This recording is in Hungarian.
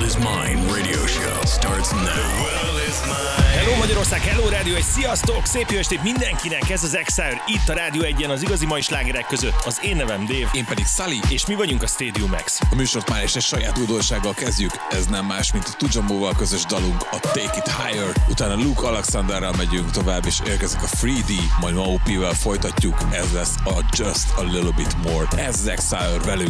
is Mine radio show starts now. The world is mine. Hello Magyarország, hello rádió, egy sziasztok! Szép jó estét mindenkinek, ez az Exile, itt a Rádió 1-en az igazi mai slágerek között. Az én nevem Dave. Én pedig Sully. És mi vagyunk a Stadium X. A műsort már is egy saját újdonsággal kezdjük. Ez nem más, mint a Tujamóval közös dalunk, a Take It Higher. Utána Luke Alexanderrel megyünk tovább, és érkezik a 3D, majd Maupi-vel folytatjuk. Ez lesz a Just a Little Bit More. Ez az Exile velünk.